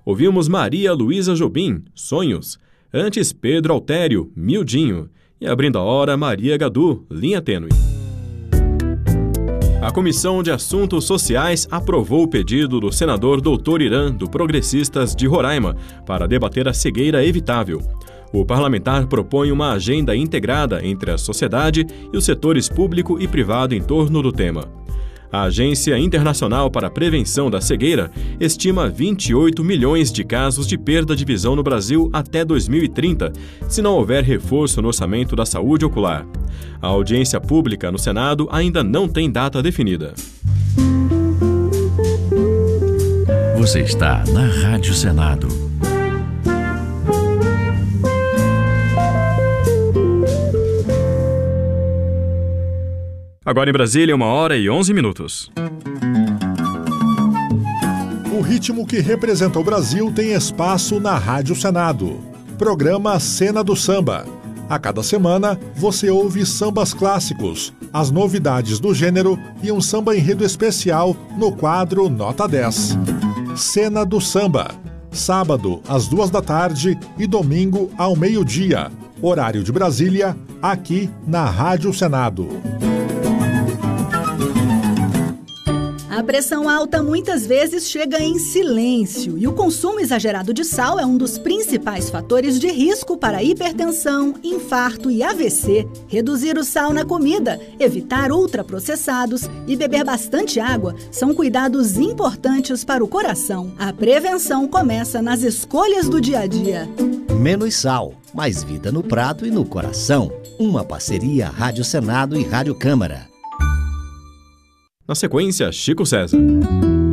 Ouvimos Maria Luísa Jobim, Sonhos. Antes, Pedro Altério, Mildinho. E abrindo a hora, Maria Gadu, Linha Tênue. A Comissão de Assuntos Sociais aprovou o pedido do senador Dr. Irã, do Progressistas de Roraima, para debater a cegueira evitável. O parlamentar propõe uma agenda integrada entre a sociedade e os setores público e privado em torno do tema. A Agência Internacional para a Prevenção da Cegueira estima 28 milhões de casos de perda de visão no Brasil até 2030, se não houver reforço no orçamento da saúde ocular. A audiência pública no Senado ainda não tem data definida. Você está na Rádio Senado. Agora em Brasília, 1h11. O ritmo que representa o Brasil tem espaço na Rádio Senado. Programa Cena do Samba. A cada semana, você ouve sambas clássicos, as novidades do gênero e um samba enredo especial no quadro Nota 10. Cena do Samba. Sábado, às 2h e domingo, ao meio-dia. Horário de Brasília, aqui na Rádio Senado. A pressão alta muitas vezes chega em silêncio e o consumo exagerado de sal é um dos principais fatores de risco para hipertensão, infarto e AVC. Reduzir o sal na comida, evitar ultraprocessados e beber bastante água são cuidados importantes para o coração. A prevenção começa nas escolhas do dia a dia. Menos sal, mais vida no prato e no coração. Uma parceria Rádio Senado e Rádio Câmara. Na sequência, Chico César.